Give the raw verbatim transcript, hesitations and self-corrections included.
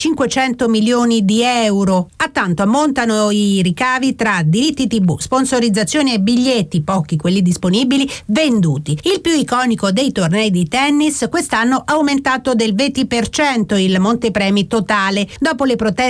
cinquecento milioni di euro. A tanto ammontano i ricavi tra diritti tivù, sponsorizzazioni e biglietti, pochi quelli disponibili, venduti. Il più iconico dei tornei di tennis quest'anno ha aumentato del venti per cento il montepremi totale. Dopo le proteste